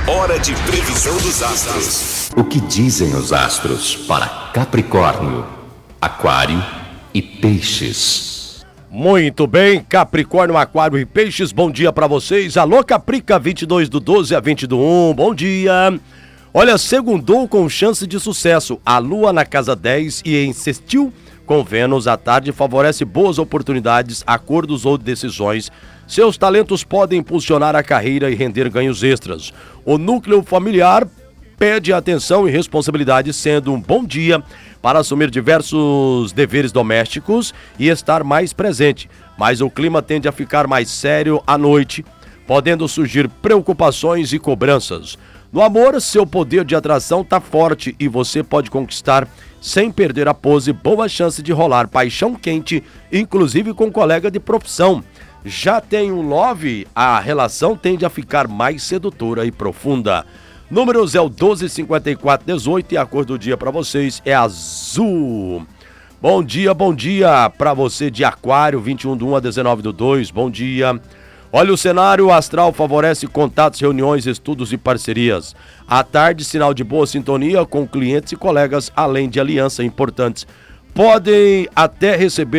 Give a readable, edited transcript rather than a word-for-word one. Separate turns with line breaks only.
Hora de previsão dos astros.
O que dizem os astros para Capricórnio, Aquário e Peixes?
Muito bem, Capricórnio, Aquário e Peixes, bom dia pra vocês. Alô, Caprica, 22/12/21, bom dia. Olha, segundou com chance de sucesso. A Lua na casa 10 e em sextil com Vênus à tarde favorece boas oportunidades, acordos ou decisões. Seus talentos podem impulsionar a carreira e render ganhos extras. O núcleo familiar pede atenção e responsabilidade, sendo um bom dia para assumir diversos deveres domésticos e estar mais presente. Mas o clima tende a ficar mais sério à noite, podendo surgir preocupações e cobranças. No amor, seu poder de atração está forte e você pode conquistar sem perder a pose. Boa chance de rolar paixão quente, inclusive com um colega de profissão. Já tem um love, a relação tende a ficar mais sedutora e profunda. Números é o 125418 e a cor do dia para vocês é azul. Bom dia para você de Aquário, 21/1/19/2, bom dia. Olha, o cenário astral favorece contatos, reuniões, estudos e parcerias. À tarde, sinal de boa sintonia com clientes e colegas, além de alianças importantes. Podem até receber